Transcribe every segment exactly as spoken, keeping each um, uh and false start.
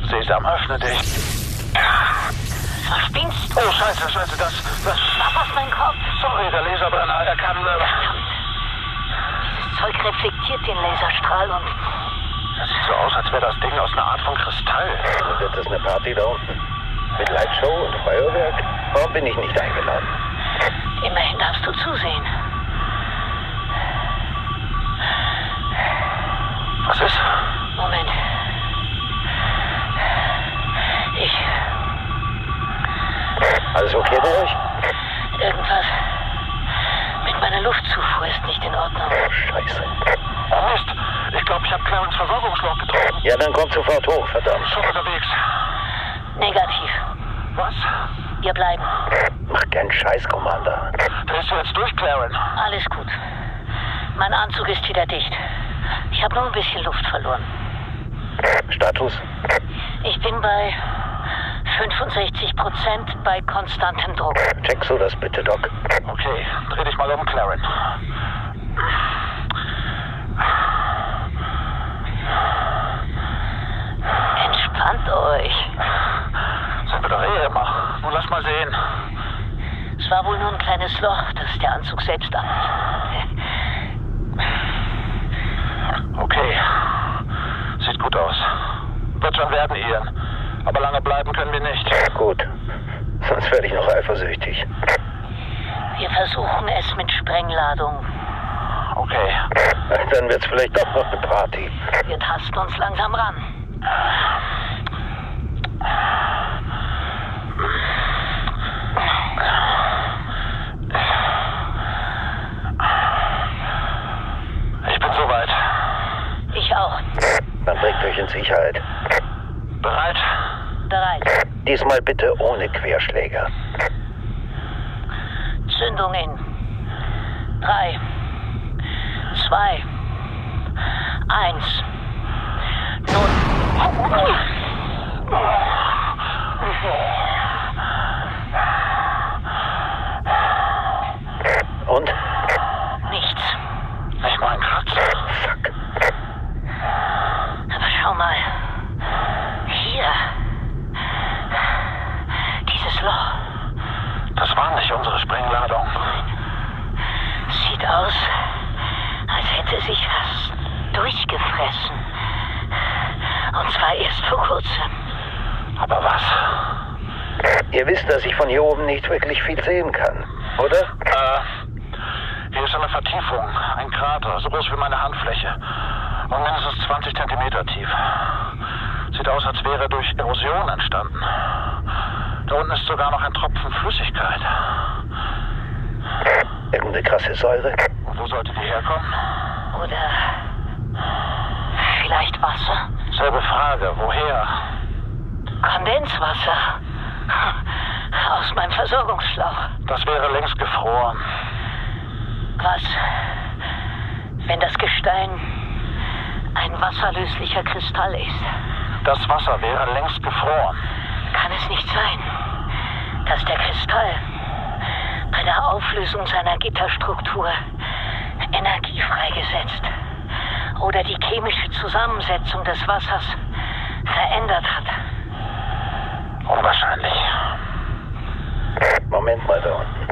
Sesam, öffne dich. Verspinnst? Oh, scheiße, scheiße, das... das... Was ist mein Kopf? Sorry, der Laserbrenner, er kann... Äh, Dieses Zeug reflektiert den Laserstrahl und... das sieht so aus, als wäre das Ding aus einer Art von Kristall. Also wird das eine Party da unten? Mit Lightshow und Feuerwerk? Warum bin ich nicht eingeladen? Immerhin darfst du zusehen. Was ist? Moment. Ich... Alles okay bei euch? Irgendwas mit meiner Luftzufuhr ist nicht in Ordnung. Scheiße. Oh Mist, ich glaube, ich habe Clarence Versorgungsschlauch getroffen. Ja, dann kommt sofort hoch, verdammt. Schon unterwegs. Negativ. Was? Wir bleiben. Mach keinen Scheiß, Commander. Drehst du jetzt durch, Clarence? Alles gut. Mein Anzug ist wieder dicht. Ich habe nur ein bisschen Luft verloren. Status? Ich bin bei fünfundsechzig Prozent bei konstantem Druck. Checkst du das bitte, Doc? Okay, dreh dich mal um, Clarence. Entspannt euch. Sind wir doch eh immer. Nun lass mal sehen. Es war wohl nur ein kleines Loch, das der Anzug selbst anliegt. Okay. Sieht gut aus. Wird schon werden, Ian. Aber lange bleiben können wir nicht. Gut. Sonst werde ich noch eifersüchtig. Wir versuchen es mit Sprengladung. Okay. Dann wird's vielleicht doch noch eine Party. Wir tasten uns langsam ran. Ich bin soweit. Ich auch. Dann bringt euch in Sicherheit. Bereit? Bereit. Diesmal bitte ohne Querschläger. Zündung in. Drei. Zwei. Eins. Null. Und? Nichts. Nicht mal ein Kratzer. Fuck. Aber schau mal. Hier. Dieses Loch. Das war nicht unsere Sprengladung. Sieht aus, als hätte sich was durchgefressen. Und zwar erst vor kurzem. Aber was? Ihr wisst, dass ich von hier oben nicht wirklich viel sehen kann, oder? Äh, hier ist eine Vertiefung. Ein Krater, so groß wie meine Handfläche. Und mindestens zwanzig Zentimeter tief. Sieht aus, als wäre durch Erosion entstanden. Da unten ist sogar noch ein Tropfen Flüssigkeit. Irgendeine krasse Säure. Und wo sollte die herkommen? Oder vielleicht Wasser? Selbe Frage. Woher? Kondenswasser. Aus meinem Versorgungsschlauch. Das wäre längst gefroren. Was, wenn das Gestein ein wasserlöslicher Kristall ist? Das Wasser wäre längst gefroren. Kann es nicht sein, dass der Kristall bei der Auflösung seiner Gitterstruktur Energie freigesetzt oder die chemische Zusammensetzung des Wassers verändert hat? Unwahrscheinlich. Moment mal da unten.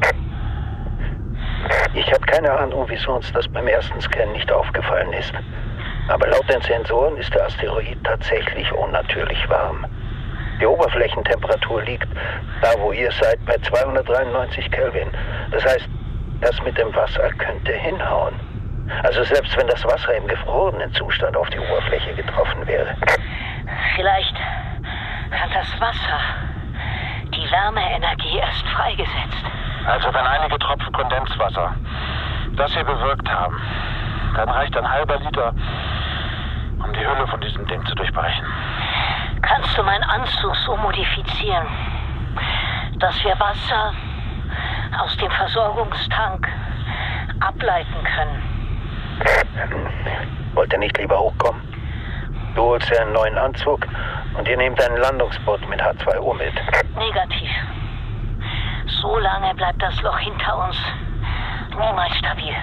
Ich habe keine Ahnung, wieso uns das beim ersten Scan nicht aufgefallen ist. Aber laut den Sensoren ist der Asteroid tatsächlich unnatürlich warm. Die Oberflächentemperatur liegt, da wo ihr seid, bei zweihundertdreiundneunzig Kelvin. Das heißt, das mit dem Wasser könnte hinhauen. Also selbst wenn das Wasser im gefrorenen Zustand auf die Oberfläche getroffen wäre. Vielleicht hat das Wasser die Wärmeenergie erst freigesetzt. Also wenn einige Tropfen Kondenswasser das hier bewirkt haben, dann reicht ein halber Liter, um die Hülle von diesem Ding zu durchbrechen. Kannst du meinen Anzug so modifizieren, dass wir Wasser aus dem Versorgungstank ableiten können? Wollt ihr nicht lieber hochkommen? Du holst dir einen neuen Anzug und ihr nehmt einen Landungsboot mit H zwei O mit. Negativ. So lange bleibt das Loch hinter uns niemals stabil.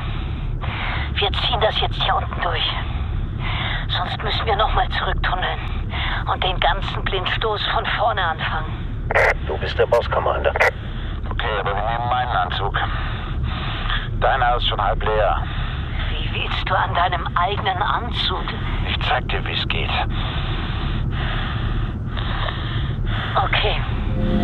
Wir ziehen das jetzt hier unten durch. Sonst müssen wir nochmal zurücktunneln und den ganzen Blindstoß von vorne anfangen. Du bist der Boss, Commander. Okay, aber wir nehmen meinen Anzug. Deiner ist schon halb leer. Wie willst du an deinem eigenen Anzug? Ich zeig dir, wie es geht. Okay.